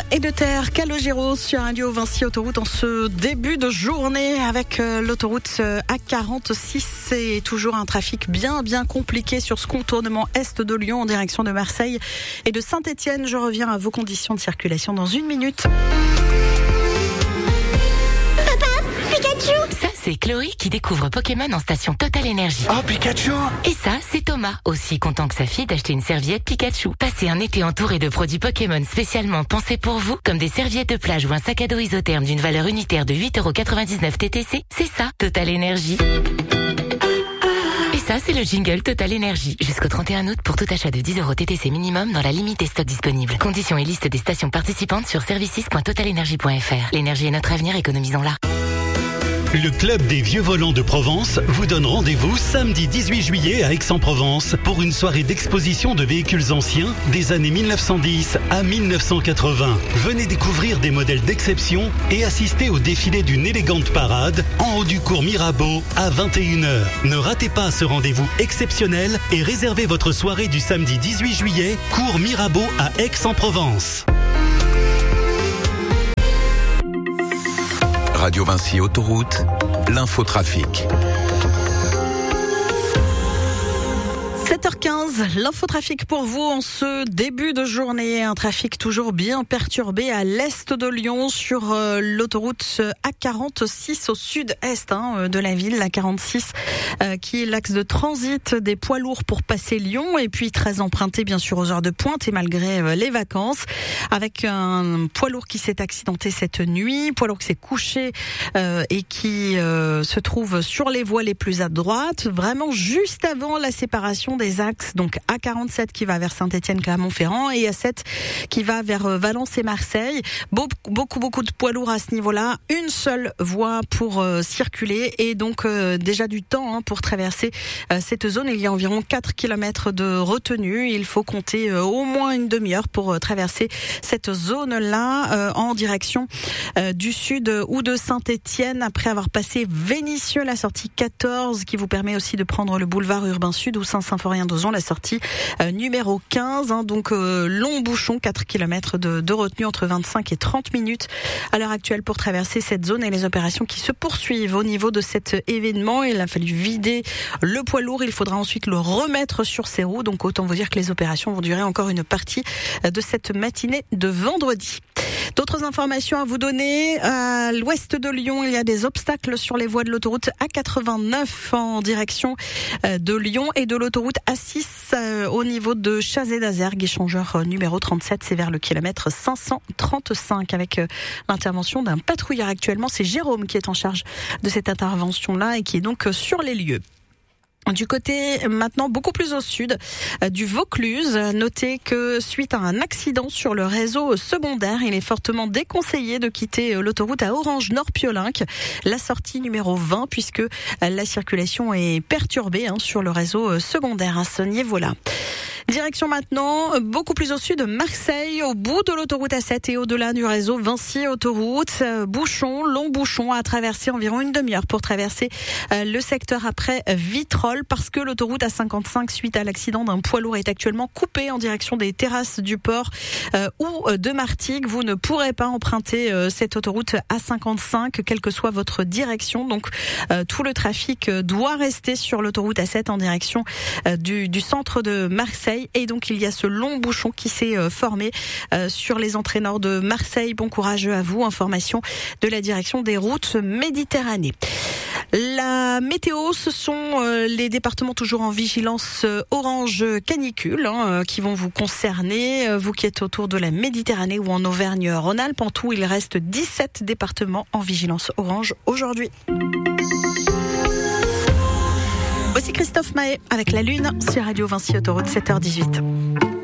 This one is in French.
et de terre, Calogero sur Radio Vinci Autoroute en ce début de journée avec l'autoroute A46 et toujours un trafic bien compliqué sur ce contournement est de Lyon en direction de Marseille et de Saint-Etienne. Je reviens à vos conditions de circulation dans une minute. Ça, c'est Chloé qui découvre Pokémon en station Total Énergie. Oh, Pikachu! Et ça, c'est Thomas, aussi content que sa fille d'acheter une serviette Pikachu. Passez un été entouré de produits Pokémon spécialement pensés pour vous, comme des serviettes de plage ou un sac à dos isotherme d'une valeur unitaire de 8,99€ TTC. C'est ça, Total Énergie. Et ça, c'est le jingle Total Énergie. Jusqu'au 31 août pour tout achat de 10€ TTC minimum dans la limite des stocks disponibles. Conditions et liste des stations participantes sur services.totalenergie.fr. L'énergie est notre avenir, économisons-la. Le Club des Vieux Volants de Provence vous donne rendez-vous samedi 18 juillet à Aix-en-Provence pour une soirée d'exposition de véhicules anciens des années 1910 à 1980. Venez découvrir des modèles d'exception et assister au défilé d'une élégante parade en haut du cours Mirabeau à 21h. Ne ratez pas ce rendez-vous exceptionnel et réservez votre soirée du samedi 18 juillet, cours Mirabeau à Aix-en-Provence. Radio Vinci Autoroute, l'infotrafic. 7h15, l'infotrafic pour vous en ce début de journée. Un trafic toujours bien perturbé à l'est de Lyon sur l'autoroute A46 au sud-est de la ville, la 46 qui est l'axe de transit des poids lourds pour passer Lyon et puis très emprunté bien sûr aux heures de pointe et malgré les vacances avec un poids lourd qui s'est accidenté cette nuit, poids lourd qui s'est couché et qui se trouve sur les voies les plus à droite, vraiment juste avant la séparation des axes, donc A47 qui va vers Saint-Etienne, Clermont-Ferrand et A7 qui va vers Valence et Marseille. Beaucoup de poids lourds à ce niveau-là. Une seule voie pour circuler et donc déjà du temps pour traverser cette zone. Il y a environ 4 km de retenue. Il faut compter au moins une demi-heure pour traverser cette zone-là en direction du sud ou de Saint-Etienne après avoir passé Vénissieux, la sortie 14 qui vous permet aussi de prendre le boulevard urbain sud ou Saint-Symphorien-d'Ozon, la sortie numéro 15. Donc long bouchon, 4 km de retenue entre 25 et 30 minutes à l'heure actuelle pour traverser cette zone et les opérations qui se poursuivent au niveau de cet événement. Il a fallu vider le poids lourd, il faudra ensuite le remettre sur ses roues. Donc autant vous dire que les opérations vont durer encore une partie de cette matinée de vendredi. D'autres informations à vous donner. À l'ouest de Lyon, il y a des obstacles sur les voies de l'autoroute A89 en direction de Lyon et de l'autoroute A6 au niveau de Chazé-d'Azergues, échangeur numéro 37. C'est vers le kilomètre 535 avec l'intervention d'un patrouilleur actuellement. C'est Jérôme qui est en charge de cette intervention-là et qui est donc sur les lieux. Du côté maintenant beaucoup plus au sud du Vaucluse, notez que suite à un accident sur le réseau secondaire, il est fortement déconseillé de quitter l'autoroute à Orange-Nord-Piolinck, la sortie numéro 20 puisque la circulation est perturbée sur le réseau secondaire à ce niveau-là. Direction maintenant, beaucoup plus au sud, Marseille, au bout de l'autoroute A7 et au-delà du réseau Vinci Autoroute. Long bouchon à traverser environ une demi-heure pour traverser le secteur après Vitrolles parce que l'autoroute A55 suite à l'accident d'un poids lourd est actuellement coupée en direction des terrasses du port ou de Martigues. Vous ne pourrez pas emprunter cette autoroute A55 quelle que soit votre direction. Donc tout le trafic doit rester sur l'autoroute A7 en direction du centre de Marseille. Et donc il y a ce long bouchon qui s'est formé sur les entrées nord de Marseille. Bon courage à vous. Information de la direction des routes Méditerranée. La météo, ce sont les départements toujours en vigilance orange canicule qui vont vous concerner. Vous qui êtes autour de la Méditerranée ou en Auvergne-Rhône-Alpes, en tout, il reste 17 départements en vigilance orange aujourd'hui. Voici Christophe Maé avec La Lune sur Radio Vinci Autoroute 7h18.